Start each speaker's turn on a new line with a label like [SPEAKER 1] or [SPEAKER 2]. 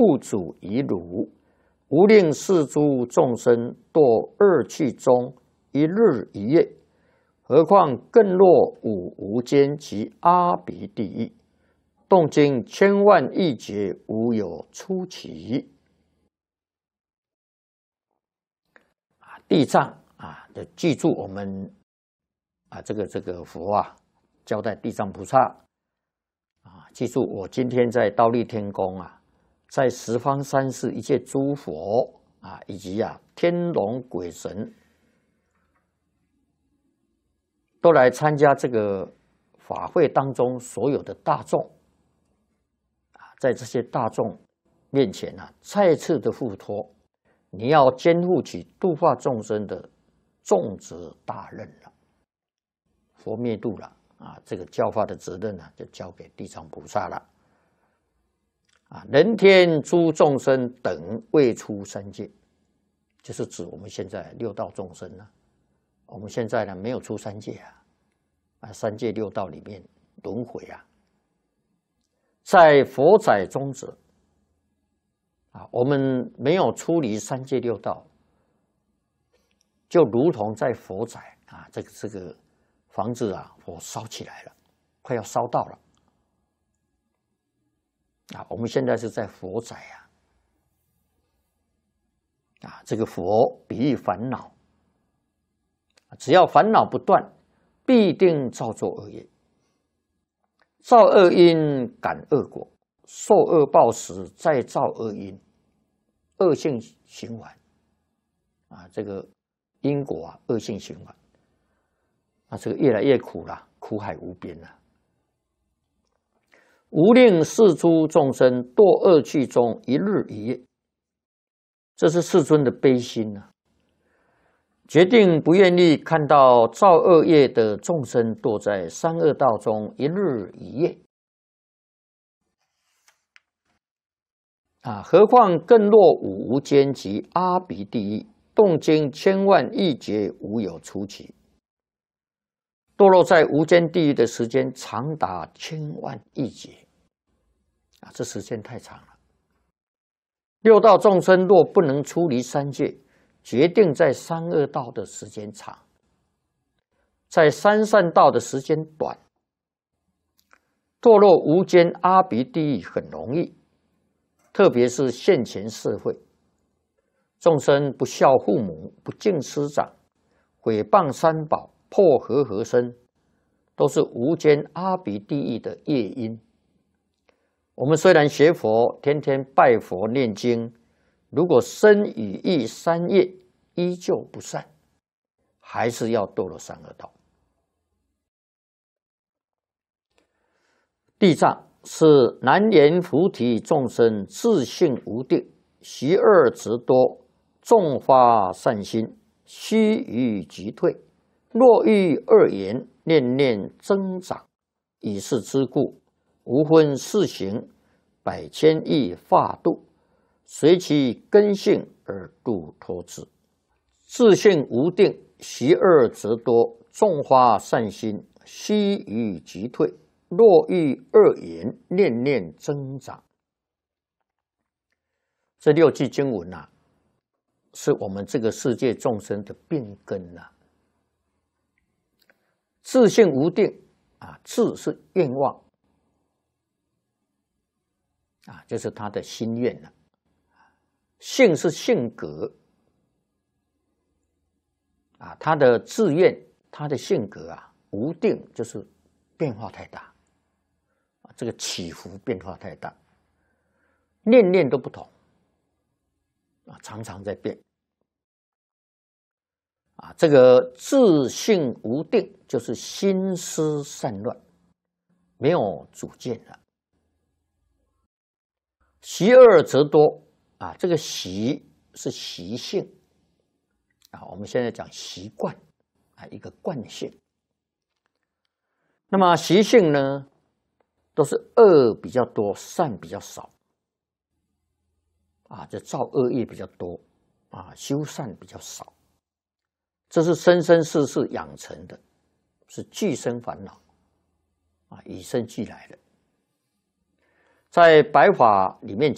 [SPEAKER 1] 物主以辱，无令世诸众生堕恶趣中一日一夜，何况更落五无间及阿鼻地狱，动经千万亿劫，无有出期。地藏就记住我们这个佛交代地藏菩萨记住我今天在忉利天宫在十方三世一切诸佛以及天龙鬼神都来参加这个法会当中，所有的大众在这些大众面前再次的付托，你要肩负起度化众生的重责大任了。佛灭度了这个教化的责任就交给地藏菩萨了。人天诸众生等未出三界，就是指我们现在六道众生我们现在没有出三界三界六道里面轮回在佛载中者我们没有出离三界六道，就如同在佛载这个房子火烧起来了，快要烧到了我们现在是在佛载这个佛比喻烦恼，只要烦恼不断，必定造作恶业，造恶因感恶果，受恶报时再造恶因，恶性循环这个因果恶性循环这个越来越苦了，苦海无边了。无令世诸众生堕恶趣中一日一夜，这是世尊的悲心决定不愿意看到造恶业的众生堕在三恶道中一日一夜何况更落五无间及阿鼻地狱，动经千万亿劫，无有出期。堕落在无间地狱的时间长达千万亿劫这时间太长了。六道众生若不能出离三界，决定在三恶道的时间长，在三善道的时间短，堕落无间阿鼻地狱很容易。特别是现前社会，众生不孝父母，不敬师长，毁谤三宝，破和合身，都是无间阿鼻地狱的业因。我们虽然学佛，天天拜佛念经，如果身语意三业依旧不善，还是要堕落三恶道。地藏是难言菩提众生自性无定，习恶执多，众发善心，须臾即退。若遇恶言，念念增长，以是之故，无分世行，百千亿化度，随其根性而度脱之。自性无定，习恶执多，众发善心，须臾即退。若遇恶言，念念增长。这六句经文是我们这个世界众生的病根自性无定自是愿望就是他的心愿性是性格他的志愿，他的性格无定就是变化太大。这个起伏变化太大，念念都不同常常在变这个自性无定，就是心思散乱，没有主见了。习恶则多这个习是习性我们现在讲习惯一个惯性。那么习性呢，都是恶比较多，善比较少这造恶业比较多修善比较少。这是生生世世养成的，是俱生烦恼与生俱来的。在白法里面